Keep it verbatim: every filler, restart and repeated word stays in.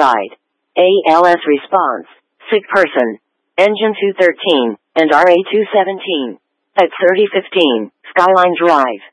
side. A L S response, sick person, engine two thirteen, and R A two seventeen. At thirty fifteen, Skyline Drive.